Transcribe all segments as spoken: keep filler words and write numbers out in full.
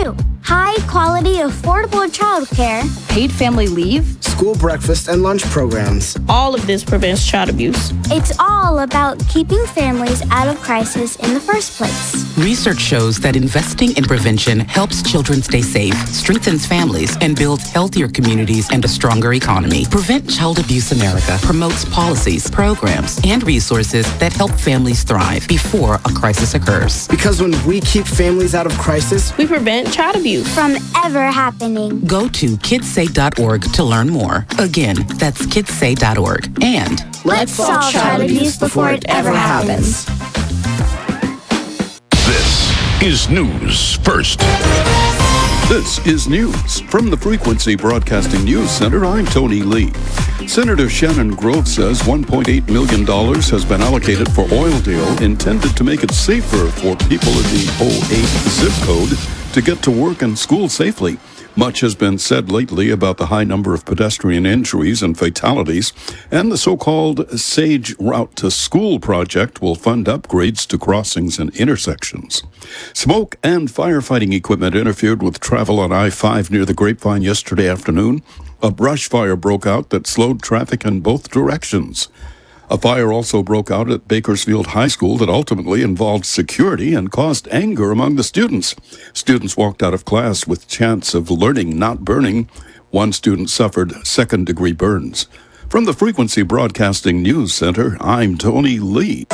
too. High-quality, affordable childcare, paid family leave, school breakfast and lunch programs. All of this prevents child abuse. It's all about keeping families out of crisis in the first place. Research shows that investing in prevention helps children stay safe, strengthens families, and builds healthier communities and a stronger economy. Prevent Child Abuse America promotes policies, programs, and resources that help families thrive before a crisis occurs. Because when we keep families out of crisis, we prevent child abuse from ever happening. Go to kids say dot org to learn more. Again, that's kids say dot org. And let's solve child abuse before it ever happens. This is News First. This is news from the Frequency Broadcasting News Center. I'm Tony Lee. Senator Shannon Grove says one point eight million dollars has been allocated for oil deal intended to make it safer for people in the oh eight zip code to get to work and school safely. Much has been said lately about the high number of pedestrian injuries and fatalities, and the so-called SAGE Route to School project will fund upgrades to crossings and intersections. Smoke and firefighting equipment interfered with travel on I five near the Grapevine yesterday afternoon. A brush fire broke out that slowed traffic in both directions. A fire also broke out at Bakersfield High School that ultimately involved security and caused anger among the students. Students walked out of class with chants of learning, not burning. One student suffered second-degree burns. From the Frequency Broadcasting News Center, I'm Tony Lee.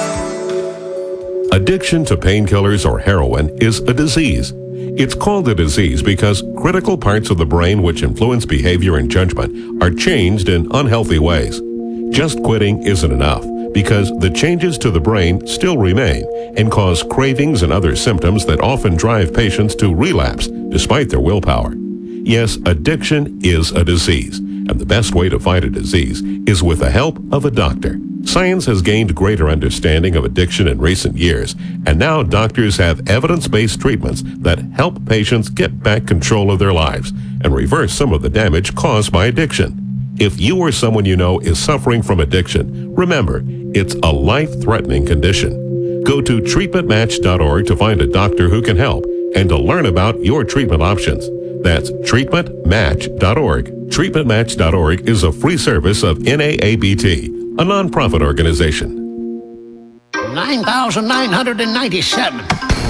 Addiction to painkillers or heroin is a disease. It's called a disease because critical parts of the brain which influence behavior and judgment are changed in unhealthy ways. Just quitting isn't enough because the changes to the brain still remain and cause cravings and other symptoms that often drive patients to relapse despite their willpower. Yes, addiction is a disease, and the best way to fight a disease is with the help of a doctor. Science has gained greater understanding of addiction in recent years, and now doctors have evidence-based treatments that help patients get back control of their lives and reverse some of the damage caused by addiction. If you or someone you know is suffering from addiction, remember, it's a life-threatening condition. Go to treatment match dot org to find a doctor who can help and to learn about your treatment options. That's treatment match dot org. treatment match dot org is a free service of N A A B T, a nonprofit organization. nine thousand nine hundred ninety-seven.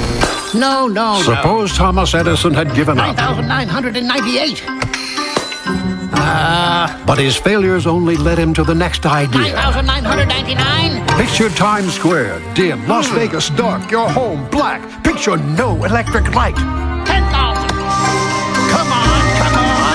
No, no, Suppose no. Thomas Edison had given up. nine thousand nine hundred ninety-eight. Uh, but his failures only led him to the next idea. nine thousand nine hundred ninety-nine. Picture Times Square, dim, Las Vegas dark, your home black. Picture no electric light. ten thousand. Come on, come on.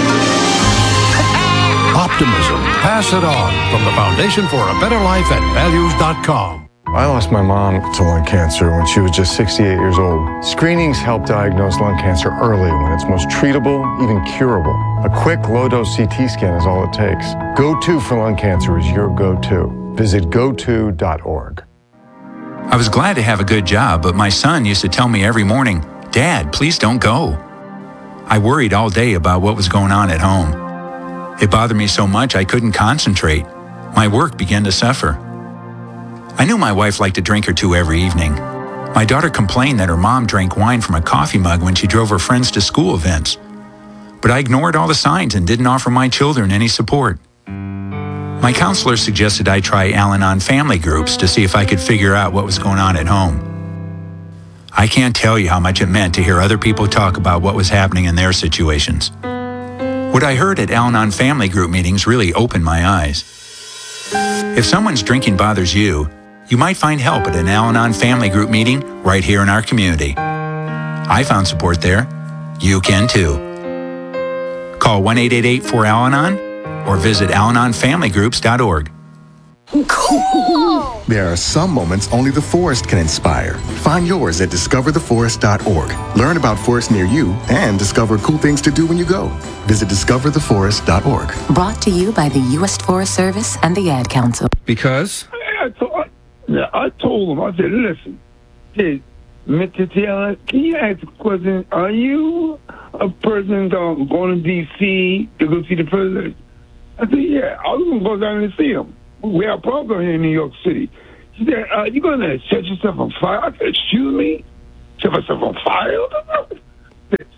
Optimism. Pass it on from the Foundation for a Better Life at values dot com. I lost my mom to lung cancer when she was just sixty-eight years old. Screenings help diagnose lung cancer early when it's most treatable, even curable. A quick low-dose C T scan is all it takes. Go to for lung cancer is your go-to. Visit go to dot org. I was glad to have a good job, but my son used to tell me every morning, "Dad, please don't go." I worried all day about what was going on at home. It bothered me so much I couldn't concentrate. My work began to suffer. I knew my wife liked a drink or two every evening. My daughter complained that her mom drank wine from a coffee mug when she drove her friends to school events. But I ignored all the signs and didn't offer my children any support. My counselor suggested I try Al-Anon family groups to see if I could figure out what was going on at home. I can't tell you how much it meant to hear other people talk about what was happening in their situations. What I heard at Al-Anon family group meetings really opened my eyes. If someone's drinking bothers you, you might find help at an Al-Anon family group meeting right here in our community. I found support there. You can too. Call one eight eight eight four Al Anon or visit al anon family groups dot org. Cool! There are some moments only the forest can inspire. Find yours at discover the forest dot org. Learn about forests near you and discover cool things to do when you go. Visit discover the forest dot org. Brought to you by the U S Forest Service and the Ad Council. Because? I told, I, I told him, I said, listen, said, Mister Taylor, can you ask a question? Are you a person going, going to D C to go see the president? I said, yeah, I was going to go down and see him. We have a problem here in New York City. She said, uh, you going to set yourself on fire? I said, excuse me? Set myself on fire?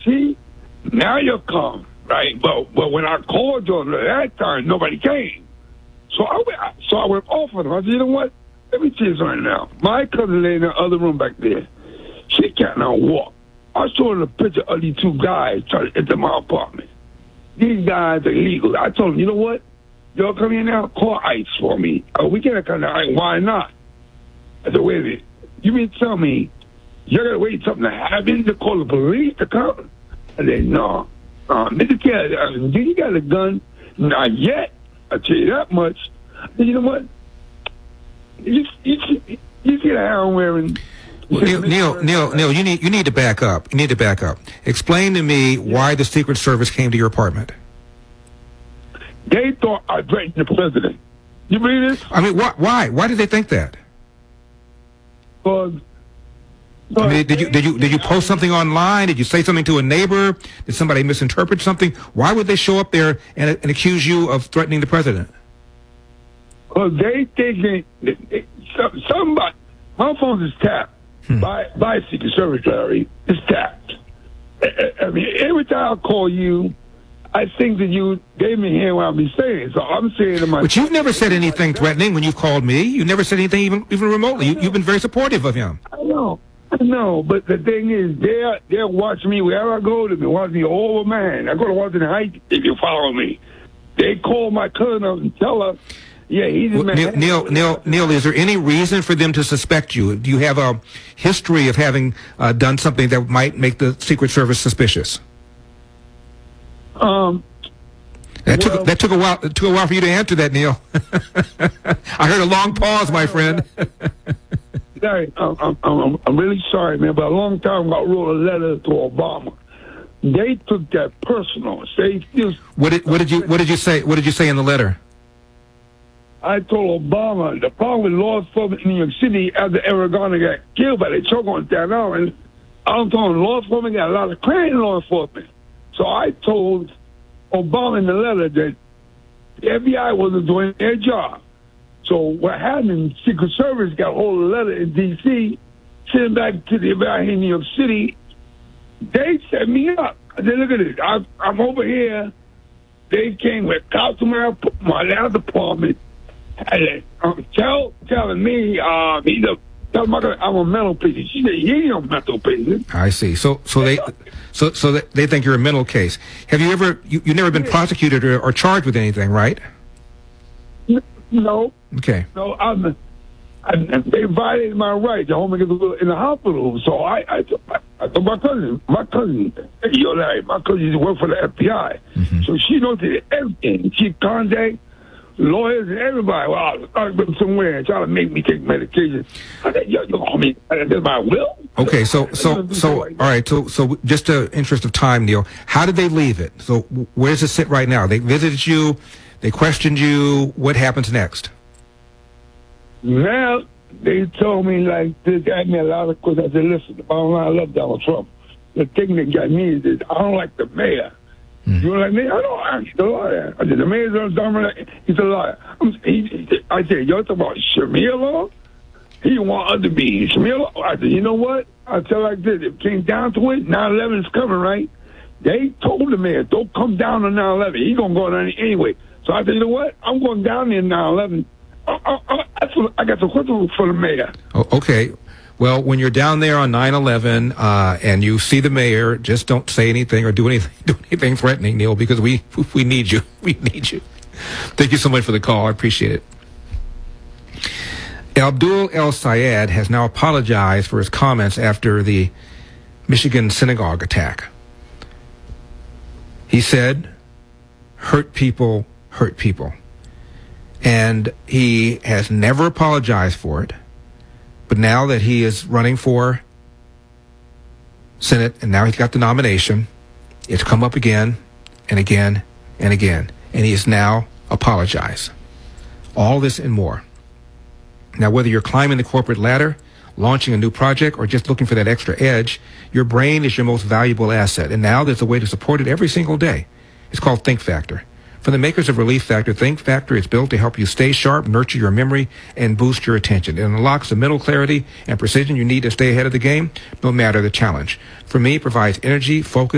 now you'll come, right? But but when I called you that time, nobody came. So I went, so I went off on him. I said, you know what? Let me tell you something now. My cousin lay in the other room back there. She can't now walk. I saw her a picture of these two guys trying to enter my apartment. These guys are illegal. I told them, you know what? Y'all come here now, call ICE for me. Oh, we can't come to ICE. Why not? I said, wait a minute. You mean to tell me you're going to wait something to happen to call the police to come? I said, no. Uh, Mister Kelly, I said, do you got a gun? Not yet. I'll tell you that much. I said, you know what? You, you, you see the hair I'm wearing? Neil, Neil, Neil, Neil, you need you need to back up. You need to back up. Explain to me why the Secret Service came to your apartment. They thought I threatened the president. You believe this? I mean, why? Why? Why did they think that? Because. I mean, did you did you did you post something online? Did you say something to a neighbor? Did somebody misinterpret something? Why would they show up there and, and accuse you of threatening the president? Because they thinking somebody. My phone is tapped. Hmm. By, by Secret Service, Larry. It's tapped. I, I mean, every time I call you, I think that you gave me here what I'm saying. So I'm saying to myself. But you've never said anything threatening when you've called me. You never said anything even even remotely. You, you've been very supportive of him. I know. I know. But the thing is, they're, they're watching me wherever I go. They've been watching me all over, man. I go to Washington Heights if you follow me. They call my cousin up and tell her. Yeah, he's well, Neil, Neil, Neil, Neil, is there any reason for them to suspect you? Do you have a history of having uh, done something that might make the Secret Service suspicious? Um, that well, took that took a while. It took a while for you to answer that, Neil. I heard a long pause, my friend. Sorry, I'm, I'm, I'm really sorry, man. But a long time ago, I wrote a letter to Obama. They took that personal. They just what did what did you what did you say? What did you say in the letter? I told Obama the problem with law enforcement in New York City after Eric Garner got killed by the choke on Staten Island, I'm telling law enforcement got a lot of crime in law enforcement. So I told Obama in the letter that the F B I wasn't doing their job. So what happened, Secret Service got a hold of the letter in D C, sent it back to the F B I in New York City. They set me up. I said, look at this. I, I'm over here. They came with cops to my, my last apartment. And, um, tell telling me uh, he's a tell him I'm a mental patient. She said he ain't a mental patient. I see. So so they so so they think you're a mental case. Have you ever you you never been prosecuted or, or charged with anything, right? No. Okay. No, I'm. I, they violated my right to home in the hospital. So I I, I told my cousin, my cousin, yo, Larry, my cousin used to work for the F B I, mm-hmm. So she knows everything. She contact lawyers and everybody. Well, I started them somewhere and trying to make me take medication. I said, yo, yo, I mean, that's my will. Okay, so, so, so, all right, so, so, just the interest of time, Neil, how did they leave it? So, where does it sit right now? They visited you, they questioned you, what happens next? Now, they told me, like, they got me a lot of questions. I said, listen, the bottom line, I love Donald Trump. The thing that got me is that I don't like the mayor. Mm. You know what I mean? I don't like he's a liar. I said, the mayor's a dumb, he's a liar. I'm, he, he, I said, y'all talking about Shamir law? He want us to be Shamir law? I said, you know what? I tell like this, if it came down to it, nine eleven is coming, right? They told the mayor, don't come down on nine eleven. He's going to go down anyway. So I said, you know what? I'm going down there nine eleven. I, I, I, I got some questions for the mayor. Oh, okay. Well, when you're down there on nine eleven uh, and you see the mayor, just don't say anything or do anything, do anything threatening, Neil, because we we need you. We need you. Thank you so much for the call. I appreciate it. Abdul El Sayed has now apologized for his comments after the Michigan synagogue attack. He said, hurt people, hurt people. And he has never apologized for it. But now that he is running for Senate, and now he's got the nomination, it's come up again and again and again. And he has now apologized. All this and more. Now, whether you're climbing the corporate ladder, launching a new project, or just looking for that extra edge, your brain is your most valuable asset. And now there's a way to support it every single day. It's called Think Factor. From the makers of Relief Factor, Think Factor is built to help you stay sharp, nurture your memory, and boost your attention. It unlocks the mental clarity and precision you need to stay ahead of the game, no matter the challenge. For me, it provides energy, focus,